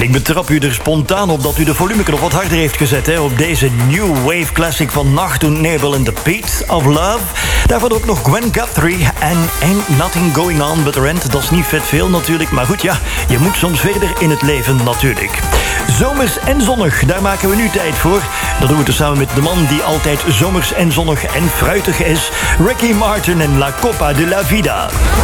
En ik betrap u er spontaan op dat u de volumeknop wat harder heeft gezet, hè, op deze New Wave Classic van Nacht und Nebel in the Peace of Love. Daarvoor ook nog Gwen Guthrie en Ain't Nothing Going On But Rent. Dat is niet vet veel natuurlijk, maar goed, ja, je moet soms verder in het leven natuurlijk. Zomers en zonnig, daar maken we nu tijd voor. Dat doen we dus samen met de man die altijd zomers en zonnig en fruitig is. Ricky Martin en La Copa de la Vida.